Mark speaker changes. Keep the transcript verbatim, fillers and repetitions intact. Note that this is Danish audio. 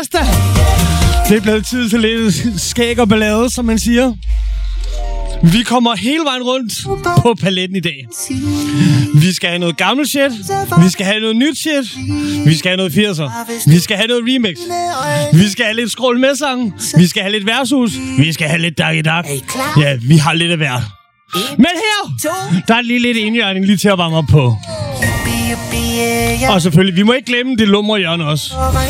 Speaker 1: tirsdag. Det er blevet tid til lidt skæg og ballade, som man siger. Vi kommer hele vejen rundt på paletten i dag. Vi skal have noget gammelt shit. Vi skal have noget nyt shit. Vi skal have noget firser. Vi skal have noget remix. Vi skal have lidt skrål med sang. Vi skal have lidt værtshus. Vi skal have lidt dak i dak. Ja, vi har lidt af hvert. Men her, der er lige lidt indjørning lige til at varme op på. Og selvfølgelig, vi må ikke glemme det lumre hjørne også.